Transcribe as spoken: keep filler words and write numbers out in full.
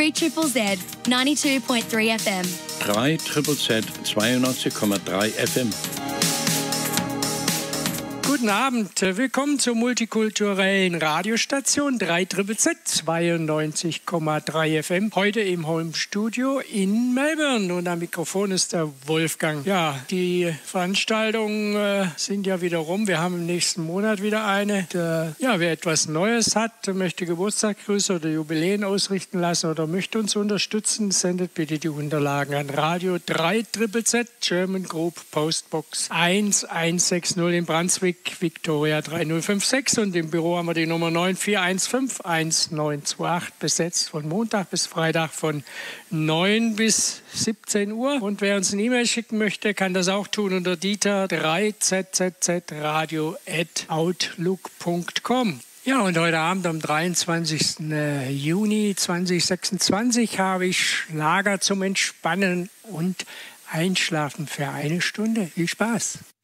three Z Z ninety-two point three F M. drei Z Z Z zweiundneunzig Komma drei F M. Guten Abend, willkommen zur multikulturellen Radiostation drei Z Z Z zweiundneunzig Komma drei F M. Heute im Home Studio in Melbourne und am Mikrofon ist der Wolfgang. Ja, die Veranstaltungen äh, sind ja wieder rum. Wir haben im nächsten Monat wieder eine. Der, ja, wer etwas Neues hat, möchte Geburtstagsgrüße oder Jubiläen ausrichten lassen oder möchte uns unterstützen, sendet bitte die Unterlagen an Radio drei Z Z Z, German Group, Postbox eins eins sechs null in Brunswick, Victoria drei null fünf sechs, und im Büro haben wir die Nummer neun vier eins fünf eins neun zwei acht, besetzt von Montag bis Freitag von neun bis siebzehn Uhr. Und wer uns eine E-Mail schicken möchte, kann das auch tun unter dieter drei Z Z Z radio at outlook punkt com. Ja, und heute Abend am dreiundzwanzigsten Juni zweitausendsechsundzwanzig habe ich Schlager zum Entspannen und Einschlafen für eine Stunde. Viel Spaß!